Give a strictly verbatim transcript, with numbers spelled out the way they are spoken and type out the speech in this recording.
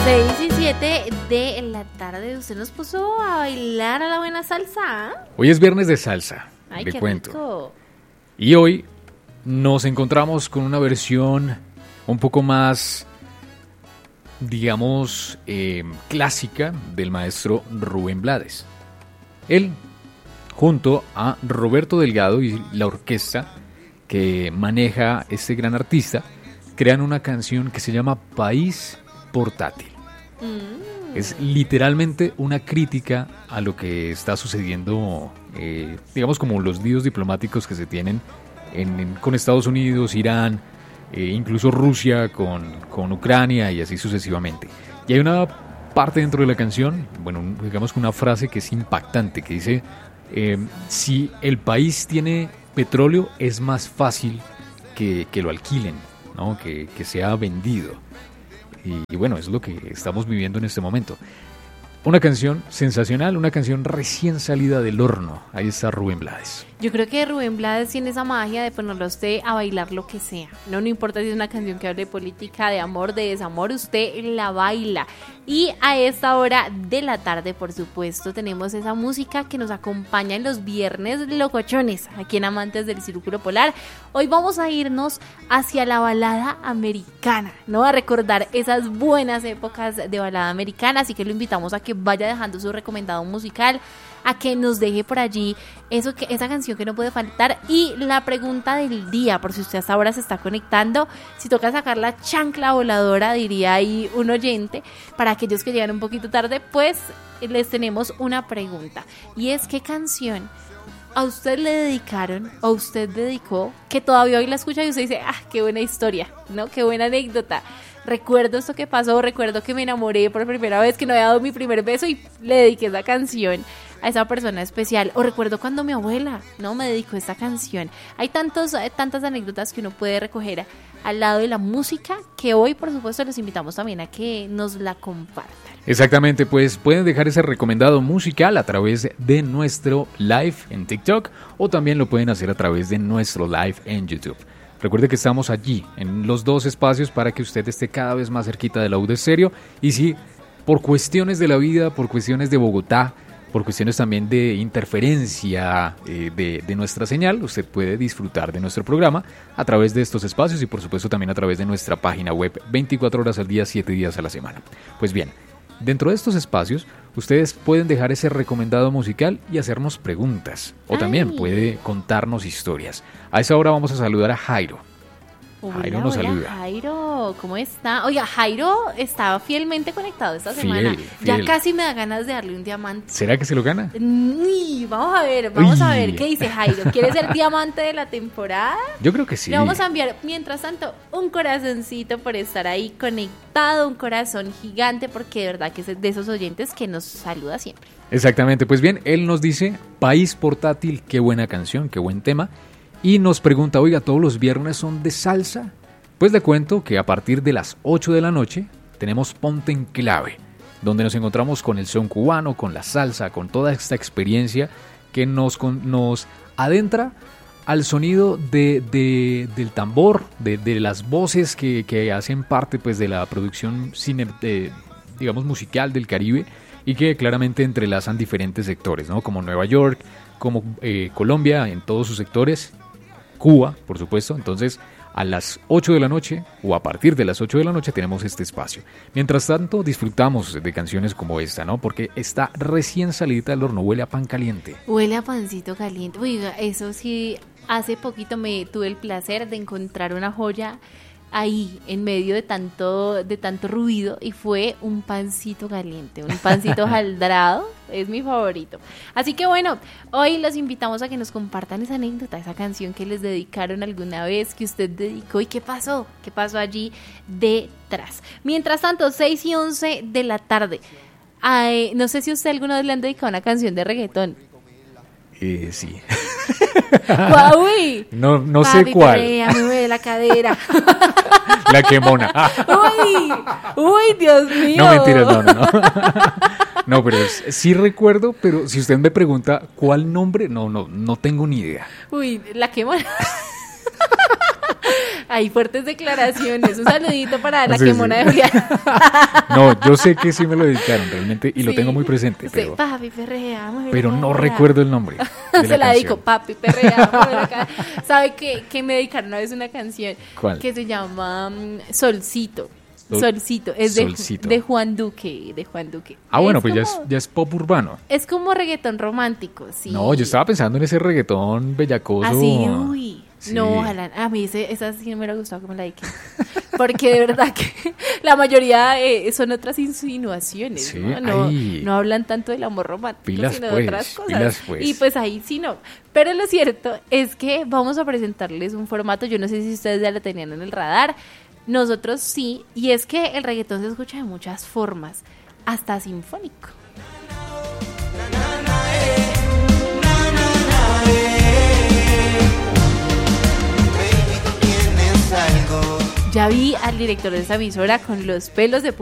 seis y siete de la tarde. ¿Usted nos puso a bailar a la buena salsa? Hoy es viernes de salsa, Ay, le qué cuento. rico. Y hoy nos encontramos con una versión un poco más, digamos, eh, clásica del maestro Rubén Blades. Él, junto a Roberto Delgado y la orquesta que maneja este gran artista, crean una canción que se llama País Portátil. Mm. Es literalmente una crítica a lo que está sucediendo, eh, digamos, como los líos diplomáticos que se tienen en, en, con Estados Unidos, Irán, eh, incluso Rusia con, con Ucrania y así sucesivamente. Y hay una parte dentro de la canción, bueno, digamos una frase que es impactante, que dice, eh, si el país tiene petróleo es más fácil que, que lo alquilen, ¿no? que, que sea vendido. Y, y bueno, es lo que estamos viviendo en este momento. Una canción sensacional, una canción recién salida del horno. Ahí está Rubén Blades. Yo creo que Rubén Blades tiene esa magia de ponerlo a usted a bailar lo que sea. No, no importa si es una canción que hable de política, de amor, de desamor, usted la baila. Y a esta hora de la tarde, por supuesto, tenemos esa música que nos acompaña en los viernes locochones, aquí en Amantes del Círculo Polar. Hoy vamos a irnos hacia la balada americana, ¿no? A recordar esas buenas épocas de balada americana, así que lo invitamos a que vaya dejando su recomendado musical, a que nos deje por allí eso que, esa canción que no puede faltar. Y la pregunta del día, por si usted hasta ahora se está conectando, si toca sacar la chancla voladora, diría ahí un oyente, para aquellos que llegan un poquito tarde, pues les tenemos una pregunta, y es: ¿qué canción a usted le dedicaron o usted dedicó que todavía hoy la escucha y usted dice, ah, qué buena historia, ¿no? Qué buena anécdota? Recuerdo esto que pasó, recuerdo que me enamoré por primera vez, que no había dado mi primer beso y le dediqué esa canción a esa persona especial. O recuerdo cuando mi abuela, ¿no?, me dedicó esta canción. Hay tantos, tantas anécdotas que uno puede recoger al lado de la música, que hoy, por supuesto, les invitamos también a que nos la compartan. Exactamente, pues pueden dejar ese recomendado musical a través de nuestro live en TikTok, o también lo pueden hacer a través de nuestro live en YouTube. Recuerde que estamos allí, en los dos espacios, para que usted esté cada vez más cerquita de la U de Stereo. Y si por cuestiones de la vida, por cuestiones de Bogotá, por cuestiones también de interferencia eh, de, de nuestra señal, usted puede disfrutar de nuestro programa a través de estos espacios y por supuesto también a través de nuestra página web veinticuatro horas al día, siete días a la semana. Pues bien, dentro de estos espacios ustedes pueden dejar ese recomendado musical y hacernos preguntas, o Ay. también puede contarnos historias. A esa hora vamos a saludar a Jairo. Hola, Jairo nos hola, saluda. Jairo, ¿cómo está? Oiga, Jairo estaba fielmente conectado esta Fiel, semana. fiel. Ya casi me da ganas de darle un diamante. ¿Será que se lo gana? Uy, vamos a ver, vamos Uy. a ver qué dice Jairo. ¿Quiere ser diamante de la temporada? Yo creo que sí. Le vamos a enviar, mientras tanto, un corazoncito por estar ahí conectado, un corazón gigante, porque de verdad que es de esos oyentes que nos saluda siempre. Exactamente, pues bien, él nos dice, País Portátil, qué buena canción, qué buen tema, y nos pregunta, oiga, ¿todos los viernes son de salsa? Pues le cuento que a partir de las ocho de la noche tenemos Ponte en Clave, donde nos encontramos con el son cubano, con la salsa, con toda esta experiencia que nos, con, nos adentra al sonido de, de, del tambor, de, de las voces que, que hacen parte pues, de la producción cine, de, digamos, musical del Caribe, y que claramente entrelazan diferentes sectores, ¿no? Como Nueva York, como eh, Colombia en todos sus sectores, Cuba, por supuesto. Entonces, a las ocho de la noche o a partir de las ocho de la noche tenemos este espacio. Mientras tanto, disfrutamos de canciones como esta, ¿no? Porque está recién salida del horno, huele a pan caliente. Huele a pancito caliente. Oiga, eso sí, hace poquito me tuve el placer de encontrar una joya ahí en medio de tanto de tanto ruido, y fue un pancito caliente, un pancito jaldrado, es mi favorito. Así que bueno, hoy los invitamos a que nos compartan esa anécdota, esa canción que les dedicaron alguna vez, que usted dedicó, y qué pasó, qué pasó allí detrás. Mientras tanto, seis y once de la tarde, ay, no sé si usted alguna vez le han dedicado una canción de reggaetón. Eh, sí. Uy, no no papi, sé cuál. Perea, me mueve la cadera. La quemona. Uy, uy, Dios mío. No, mentiras, no, no, no. No, pero es- sí recuerdo, pero si usted me pregunta cuál nombre, no, no, no tengo ni idea. Uy, la quemona. Hay fuertes declaraciones. Un saludito para la Sí, quemona sí. de Julián. No, yo sé que sí me lo dedicaron realmente y lo Sí. tengo muy presente, Sí, pero, papi perrea, mueve pero la no cara. recuerdo el nombre. de Se la canción. dedico, papi perrea, mueve la cara. ¿Sabe que, que me dedicaron una vez una canción? ¿Cuál? Que se llama mm, Solcito. Sol- Solcito, es de, Solcito. de Juan Duque, de Juan Duque. Ah, bueno, Es pues ya es, como- ya es pop urbano. Es como reggaetón romántico, sí. No, yo estaba pensando en ese reggaetón bellacoso. Así, uy. Sí. No, ojalá. A mí ese, esa sí no me hubiera gustado que me la dediquen. Porque de verdad que la mayoría eh, son otras insinuaciones, Sí, ¿no? No, ay. no hablan tanto del amor romántico, Pilas, sino pues, de otras cosas. pilas, pues. Y pues ahí sí no. Pero lo cierto es que vamos a presentarles un formato, yo no sé si ustedes ya lo tenían en el radar, nosotros sí, y es que el reggaetón se escucha de muchas formas, hasta sinfónico. Ya vi al director de esa emisora con los pelos de